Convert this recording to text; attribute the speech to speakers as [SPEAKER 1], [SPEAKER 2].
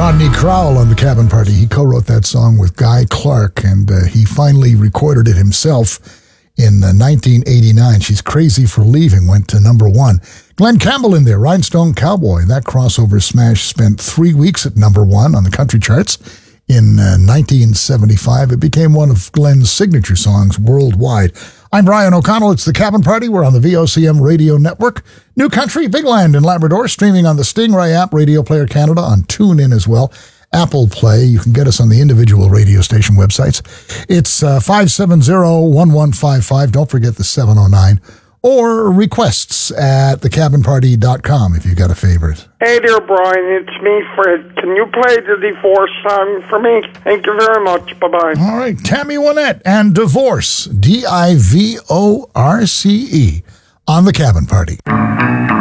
[SPEAKER 1] Rodney Crowell on The Cabin Party. He co-wrote that song with Guy Clark, and he finally recorded it himself in 1989. She's Crazy for Leaving went to number one. Glenn Campbell in there, Rhinestone Cowboy. That crossover smash spent 3 weeks at number one on the country charts. In 1975, it became one of Glenn's signature songs worldwide. I'm Brian O'Connell. It's The Cabin Party. We're on the VOCM Radio Network. New Country, Big Land in Labrador, streaming on the Stingray app, Radio Player Canada, on TuneIn as well. Apple Play. You can get us on the individual radio station websites. It's 570-1155. Don't forget the 709. Or requests at thecabinparty.com if you've got a favorite.
[SPEAKER 2] Hey there, Brian. It's me, Fred. Can you play the Divorce song for me? Thank you very much. Bye-bye.
[SPEAKER 1] All right. Tammy Wynette and Divorce. Divorce on The Cabin Party.